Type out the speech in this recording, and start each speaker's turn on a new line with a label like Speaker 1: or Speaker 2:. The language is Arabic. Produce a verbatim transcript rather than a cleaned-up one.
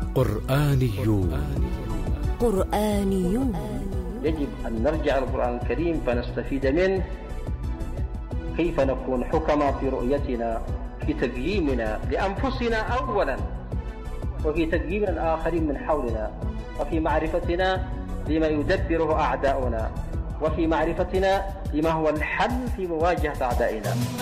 Speaker 1: قرآنيون
Speaker 2: قرآنيون
Speaker 3: يجب أن نرجع القرآن الكريم فنستفيد منه، كيف نكون حكما في رؤيتنا، في تقييمنا لأنفسنا أولا، وفي تقييم الآخرين من حولنا، وفي معرفتنا لما يدبره أعداؤنا، وفي معرفتنا لما هو الحل في مواجهة أعدائنا.